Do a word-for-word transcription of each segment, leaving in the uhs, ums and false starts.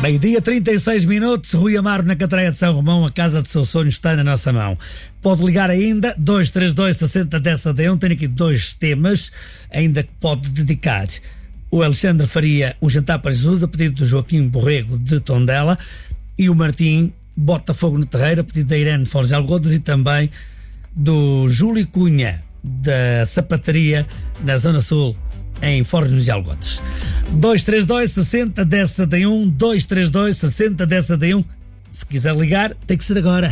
Meio-dia, trinta e seis minutos, Rui Amaro na Catreia de São Romão, a casa de seu sonho está na nossa mão. Pode ligar ainda, dois três dois, seis zero um zero um, tem aqui dois temas ainda que pode dedicar. O Alexandre Faria, o Jantar para Jesus, a pedido do Joaquim Borrego de Tondela, e o Martim Botafogo no Terreiro, a pedido da Irene Fortes de Algodas, e também do Júlio Cunha, da Sapataria, na Zona Sul, em Fornos de Algotes. dois três dois, seis zero um zero um, dois três dois, seis zero um zero um. Se quiser ligar, tem que ser agora.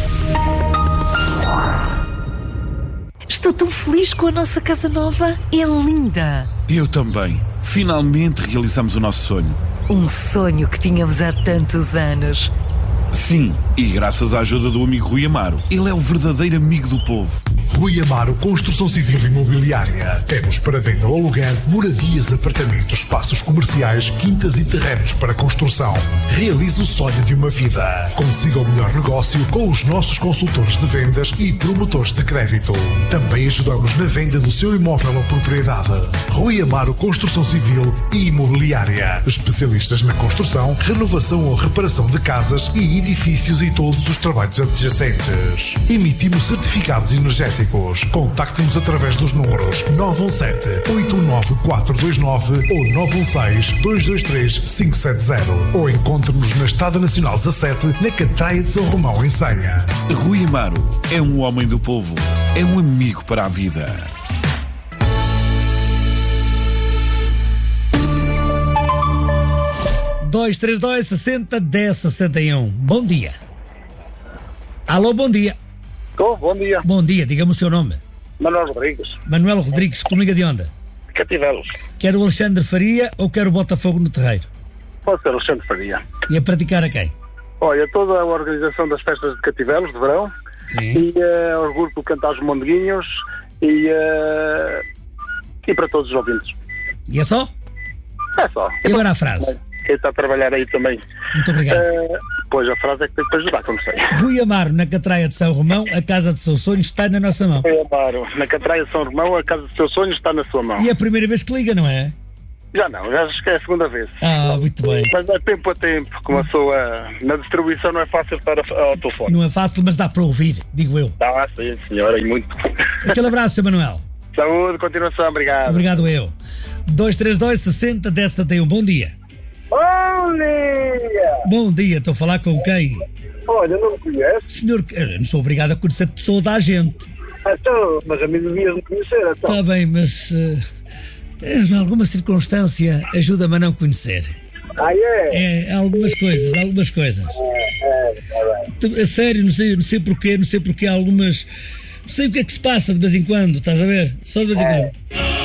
Estou tão feliz com a nossa casa nova. É linda. Eu também. Finalmente realizamos o nosso sonho. Um sonho que tínhamos há tantos anos. Sim, e graças à ajuda do amigo Rui Amaro. Ele é o verdadeiro amigo do povo. Rui Amaro Construção Civil e Imobiliária. Temos para venda ou aluguer moradias, apartamentos, espaços comerciais, quintas e terrenos para construção. Realize o sonho de uma vida. Consiga o melhor negócio com os nossos consultores de vendas e promotores de crédito. Também ajudamos na venda do seu imóvel ou propriedade. Rui Amaro Construção Civil e Imobiliária. Especialistas na construção, renovação ou reparação de casas e edifícios e todos os trabalhos adjacentes. Emitimos certificados energéticos. Contacte-nos através dos números nove um sete, oito um nove, quatro dois nove ou nove um seis, dois dois três, cinco sete zero ou encontre-nos na Estrada Nacional dezassete, na Catreia de São Romão, em Senha. Rui Amaro é um homem do povo, é um amigo para a vida. dois três dois, sessenta, dez, sessenta e um. Bom dia. Alô, bom dia. Tô, bom dia. Bom dia, diga-me o seu nome. Manuel Rodrigues. Manuel Rodrigues, comigo de onde? Cativelos. Quer o Alexandre Faria ou quer o Botafogo no Terreiro? Pode ser o Alexandre Faria. E a praticar a quem? Olha, toda a organização das festas de Cativelos, de verão. Sim. E uh, ao grupo Cantar os Mondeguinhos e, uh, e para todos os ouvintes. E é só? É só. E agora a frase? Quem está a trabalhar aí também. Muito obrigado. Uh, pois a frase é que tem que ajudar, como sei. Rui Amaro, na Catreia de São Romão, a casa de seu sonho está na nossa mão. Rui Amaro, na Catreia de São Romão, a casa do seu sonho está na sua mão. E é a primeira vez que liga, não é? Já não, já acho que é a segunda vez. Ah, muito bem. Mas é tempo a tempo, como a sua... Na distribuição não é fácil estar ao telefone. Não é fácil, mas dá para ouvir, digo eu. Dá, sim, senhora, e muito. Aquele abraço, Manuel. Saúde, continuação, obrigado. Obrigado eu. dois três dois, sessenta, dez, setenta e um. Bom dia. Bom dia! Bom dia, estou a falar com quem? Olha, não me conhece? Senhor, eu não sou obrigado a conhecer pessoa da gente. Então, mas a mim devias me conhecer, então. Está bem, mas uh, em alguma circunstância ajuda-me a não conhecer. Ah, é? É, algumas coisas, algumas coisas. É, é, está bem. A sério, não sei, não sei porquê, não sei porquê algumas... Não sei o que é que se passa de vez em quando, estás a ver? Só de vez em é.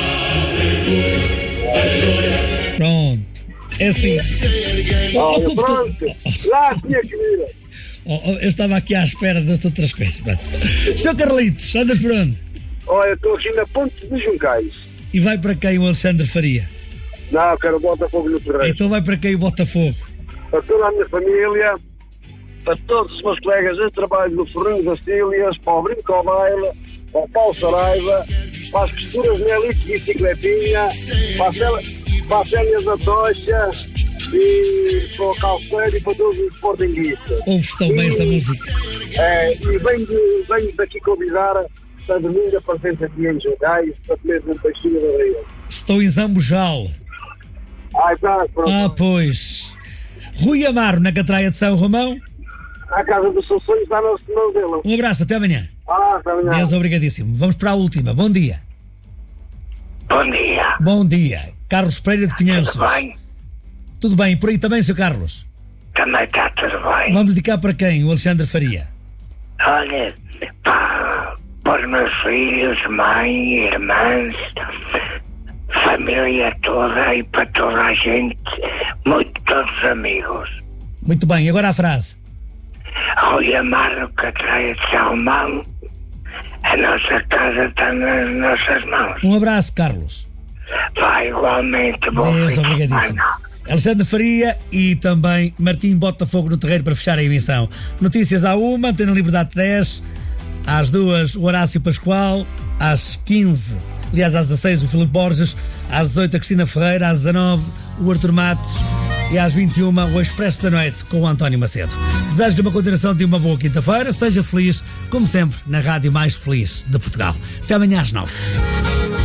quando. Pronto. É assim. Olha, oh, pronto. Lá tinha que vir. Oh, oh, eu estava aqui à espera das outras coisas. Seu Carlitos, andas por onde? Olha, estou aqui na Ponte de Juncais. E vai para quem o Alexandre Faria? Não, quero o Botafogo no Terreiro. Então vai para quem o Botafogo? Para toda a minha família, para todos os meus colegas de trabalho do Ferrinho das Tílias, para o Brinco ao Baile, para o Paulo Saraiva, para as costuras Nelite e Bicicletinha, para a Célia, para a Célia da Tocha e para o Calceiro e para todos os sportinguistas. Ouve-se tão bem esta música. É, e venho, venho daqui convidar para domingo a presença aqui em Juncais para comer um peixinho da Rio. Estou em Zambujal. Ah, tá, pronto. Ah, pois. Rui Amaro, na Catreia de São Romão. A casa dos seus sonhos está no senhor dele. Um abraço, até amanhã. Ah, até amanhã. Deus, obrigadíssimo. Vamos para a última. Bom dia. Bom dia. Bom dia. Carlos Pereira de Pinhanços. Tudo bem? Tudo bem. Por aí também, seu Carlos? Também está tudo bem. Vamos dedicar para quem? O Alexandre Faria. Olha, para, para os meus filhos, mãe, irmãs, família toda e para toda a gente, muito todos os amigos. Muito bem. Agora a frase. Rui Amaro, Catreia de São Romão, a nossa casa está nas nossas mãos. Um abraço, Carlos. Vai igualmente, bom Deus, fim de obrigadíssimo. semana. Alexandre Faria e também Martim Botafogo no Terreiro para fechar a emissão. Notícias à uma, Antena Liberdade dez, às duas o Horácio Pascoal, às quinze, aliás às dezasseis o Filipe Borges, às dezoito a Cristina Ferreira, às dezanove o Artur Matos e às vinte e uma o Expresso da Noite com o António Macedo. Desejo-lhe uma continuação de uma boa quinta-feira, seja feliz, como sempre, na rádio mais feliz de Portugal. Até amanhã às nove.